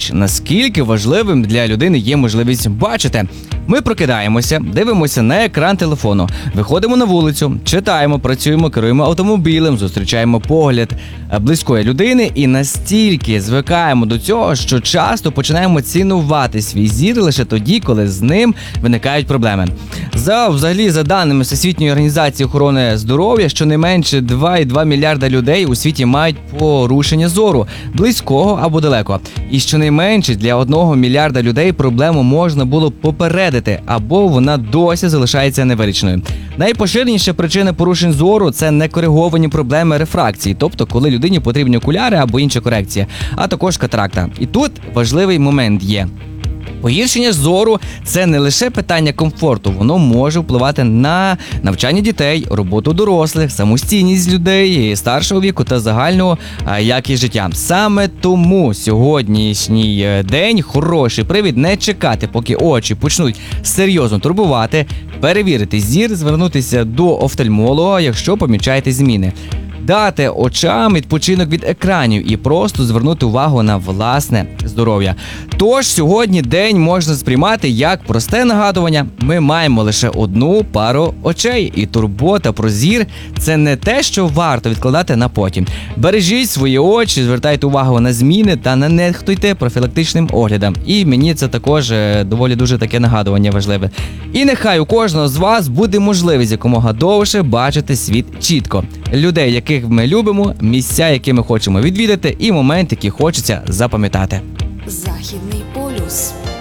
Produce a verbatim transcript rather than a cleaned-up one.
річ, наскільки важливим для людини є можливість бачити. Ми прокидаємося, дивимося на екран телефону, виходимо на вулицю, читаємо, працюємо, керуємо автомобілем, зустрічаємо погляд близької людини і настільки звикаємо до цього, що часто починаємо цінувати свій зір лише тоді, коли з ним виникають проблеми. За, взагалі, за даними Всесвітньої організації охорони здоров'я, щонайменше два цілих два мільярда людей у світі мають порушення зору, близького або далеко. І щонайменше для одного мільярда людей проблему можна було попередити, або вона досі залишається невирішеною. Найпоширеніша причина порушень зору – це некориговані проблеми рефракції, тобто коли людині потрібні окуляри або інша корекція, а також катаракта. І тут важливий момент є. Погіршення зору – це не лише питання комфорту, воно може впливати на навчання дітей, роботу дорослих, самостійність людей, старшого віку та загальну якість життя. Саме тому сьогоднішній день хороший привід не чекати, поки очі почнуть серйозно турбувати, перевірити зір, звернутися до офтальмолога, якщо помічаєте зміни. Дати очам відпочинок від екранів і просто звернути увагу на власне здоров'я. Тож сьогодні день можна сприймати як просте нагадування. Ми маємо лише одну пару очей, і турбота про зір – це не те, що варто відкладати на потім. Бережіть свої очі, звертайте увагу на зміни та не нехтуйте профілактичним оглядом. І мені це також доволі дуже таке нагадування важливе. І нехай у кожного з вас буде можливість якомога довше бачити світ чітко. Людей, яких ми любимо, місця, які ми хочемо відвідати, і моменти, які хочеться запам'ятати. Західний полюс.